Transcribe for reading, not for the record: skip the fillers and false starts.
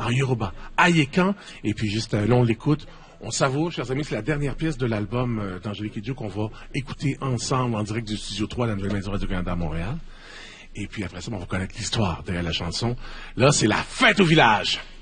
en Yoruba, Ayekan, et puis juste là, on l'écoute. On savoure, chers amis, c'est la dernière pièce de l'album d'Angélique Kidjo qu'on va écouter ensemble en direct du Studio 3 de la Nouvelle Maison Radio-Canada à Montréal. Et puis après ça, on va connaître l'histoire derrière la chanson. Là, c'est la fête au village.